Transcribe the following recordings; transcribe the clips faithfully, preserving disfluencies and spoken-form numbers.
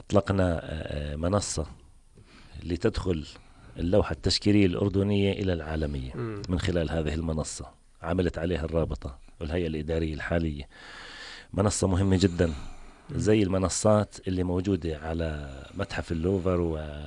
أطلقنا منصة لتدخل اللوحة التشكيلية الأردنية إلى العالمية من خلال هذه المنصة. عملت عليها الرابطة والهيئة الإدارية الحالية. منصة مهمة جدا زي المنصات اللي موجودة على متحف اللوفر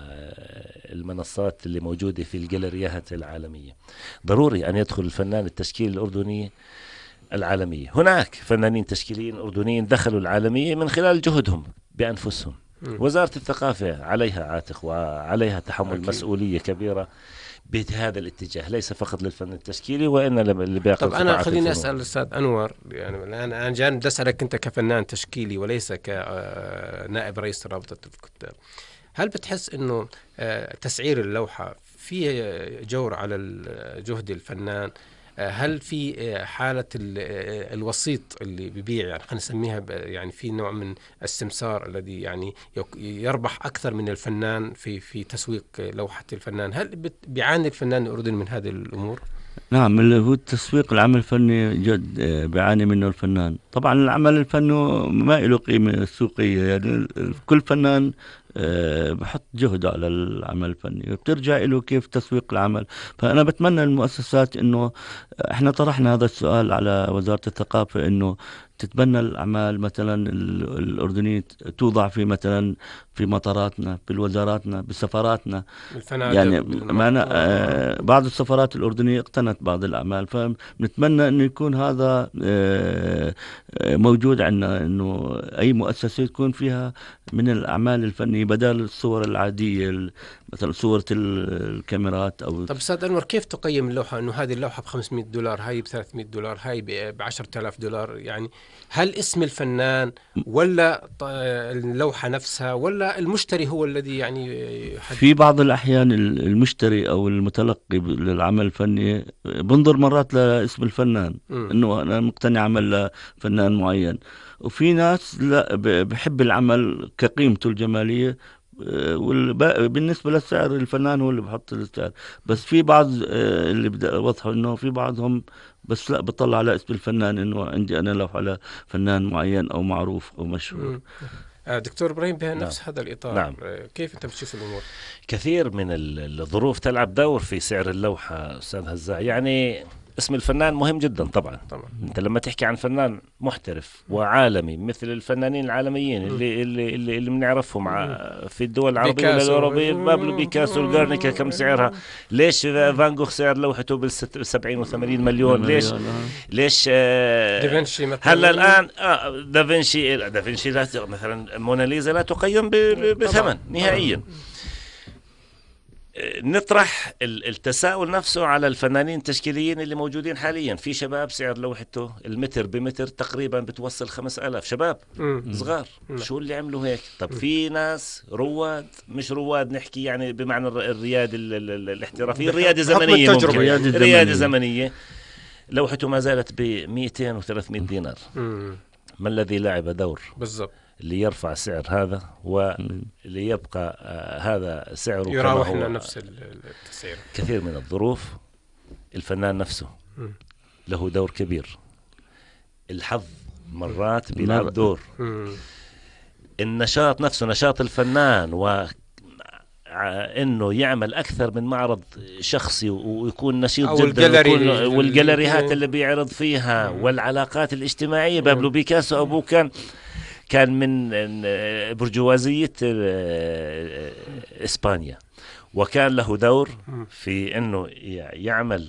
والمنصات اللي موجودة في الجاليريات العالمية. ضروري أن يدخل الفنان التشكيلي الأردني العالمية. هناك فنانين تشكيليين أردنيين دخلوا العالمية من خلال جهدهم بأنفسهم. وزارة الثقافة عليها عاتق وعليها تحمل أكيد. مسؤولية كبيرة بهذا الاتجاه، ليس فقط للفن التشكيلي وإن اللي بياخذ. طب أنا خليني أسأل الأستاذ أنور، يعني الآن أنا جاي بدي أسألك أنت كفنان تشكيلي وليس كنائب رئيس رابطة الكتاب، هل بتحس إنه تسعير اللوحة فيه جور على جهد الفنان؟ هل في حالة الوسيط اللي بيبيع، يعني خلينا نسميها يعني في نوع من السمسار الذي يعني يربح أكثر من الفنان في في تسويق لوحة الفنان، هل بيعاني الفنان الأردني من هذه الأمور؟ نعم، اللي هو التسويق العمل الفني جد بيعاني منه الفنان. طبعا العمل الفني ما له قيمة سوقية، يعني كل فنان بحط جهده على العمل الفني، بترجع له كيف تسويق العمل. فأنا بتمنى المؤسسات إنه إحنا طرحنا هذا السؤال على وزارة الثقافة، إنه تتبنى الأعمال مثلا الأردنية توضع في مثلا في مطاراتنا، في الوزاراتنا، بسفاراتنا. يعني معنا آه بعض السفارات الأردنية اقتنت بعض الأعمال، فنتمنى أنه يكون هذا آه موجود عندنا، أنه أي مؤسسة يكون فيها من الأعمال الفنية بدل الصور العادية، مثلا صورة الكاميرات. أو طب أستاذ أنور، كيف تقيم اللوحة؟ أنه هذه اللوحة بخمسمائة دولار، هاي بثلاثمائة دولار، هاي بعشرة آلاف دولار، يعني هل اسم الفنان ولا اللوحة نفسها ولا المشتري هو الذي يعني يحدد؟ في بعض الأحيان المشتري أو المتلقي للعمل الفني بنظر مرات لاسم الفنان، م. إنه أنا مقتنع عمل لفنان معين، وفي ناس لا بحب العمل كقيمته الجمالية، بالنسبة للسعر الفنان هو اللي بحط السعر. بس في بعض اللي بدأ وضحوا إنه في بعضهم بس لا بطلع على اسم الفنان، إنه عندي أنا لو على فنان معين أو معروف أو مشهور. دكتور إبراهيم، بنفس نعم. هذا الإطار نعم. كيف أنت بتشوف الأمور؟ كثير من الظروف تلعب دور في سعر اللوحة أستاذ هزاع. يعني اسم الفنان مهم جدا طبعا. طبعا انت لما تحكي عن فنان محترف وعالمي مثل الفنانين العالميين اللي اللي اللي, اللي بنعرفهم في الدول العربيه والاوروبيه، بابلو بيكاسو، الجارنيكا، كم سعرها؟ ليش فان جوخ سعر لوحته بالسبعين وثمانين مليون؟ ليش ليش آه دافنشي هلا الان آه دافنشي دافنشي لا مثلا موناليزا لا تقيم بثمن نهائيا. نطرح التساؤل نفسه على الفنانين التشكيليين اللي موجودين حاليا. في شباب سعر لوحته المتر بمتر تقريبا بتوصل خمس آلاف، شباب صغار. شو اللي عملوا هيك؟ طب في ناس رواد، مش رواد نحكي يعني بمعنى الريادة الاحترافية، الريادة زمنية، ممكن ريادة زمنية، لوحته ما زالت ب مئتين وثلاثمائة دينار. ما الذي لعب دور بالضبط اللي يرفع سعر هذا واللي يبقى آه هذا سعره يراوحنا نفس السعر؟ كثير من الظروف. الفنان نفسه م. له دور كبير. الحظ مرات بيلعب دور. م. النشاط نفسه، نشاط الفنان، و انه يعمل اكثر من معرض شخصي ويكون نشيط جدا، والجاليريات اللي بيعرض فيها م. والعلاقات الاجتماعية. بابلو بيكاسو ابوه كان كان من برجوازية إسبانيا، وكان له دور في أنه يعمل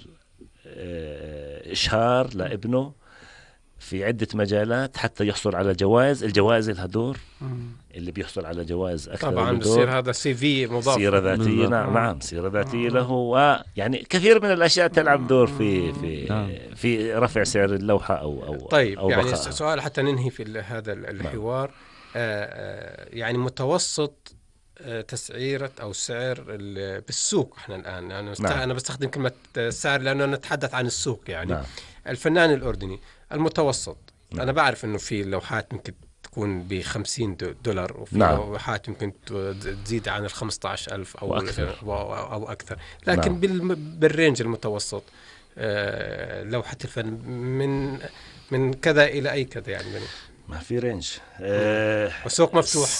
إشهار لابنه في عدة مجالات حتى يحصل على جوائز. الجوائز لها دور، اللي بيحصل على جوائز أكثر طبعا بصير هذا سي في مضاف، سيرة ذاتية. نعم نعم سيرة ذاتية له، ويعني كثير من الأشياء تلعب دور في في في رفع سعر اللوحة أو أو طيب أو يعني بخاء. سؤال حتى ننهي في هذا الحوار. آه يعني متوسط آه تسعيرة أو سعر بالسوق احنا الآن، يعني نعم. أنا بستخدم كلمة سعر لأنه نتحدث عن السوق. يعني نعم. الفنان الأردني المتوسط، نعم. أنا بعرف إنه في لوحات ممكن تكون بخمسين دولار، وفي نعم. لوحات يمكن تزيد عن الخمسة عشر ألف أو أكثر, أو أكثر. لكن نعم. بالرينج المتوسط آه لوحة الفن من من كذا إلى أي كذا، يعني ما في رينج. آه السوق مفتوح.